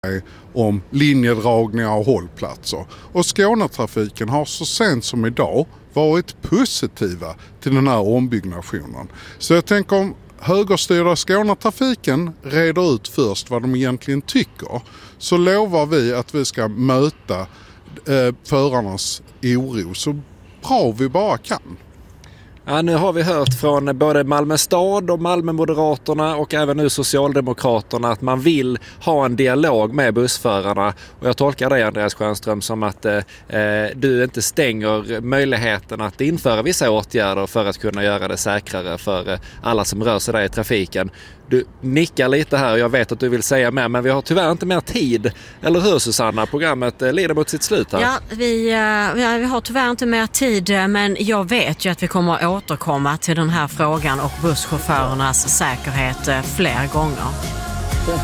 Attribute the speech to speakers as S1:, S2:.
S1: om linjedragningar och hållplatser. Och Skånetrafiken har så sent som idag varit positiva till den här ombyggnationen. Så jag tänker om högerstyrda Skånetrafiken reder ut först vad de egentligen tycker, så lovar vi att vi ska möta förarnas oro så bra vi bara kan.
S2: Ja, nu har vi hört från både Malmö stad och Malmö-moderaterna och även nu Socialdemokraterna att man vill ha en dialog med bussförarna. Och jag tolkar dig, Andreas Stjernström, som att du inte stänger möjligheten att införa vissa åtgärder för att kunna göra det säkrare för alla som rör sig där i trafiken. Du nickar lite här och jag vet att du vill säga mer, men vi har tyvärr inte mer tid. Eller hur, Susanna? Programmet lider mot sitt slut här.
S3: Ja, vi har tyvärr inte mer tid, men jag vet ju att vi kommer att återkomma till den här frågan och busschaufförernas säkerhet fler gånger.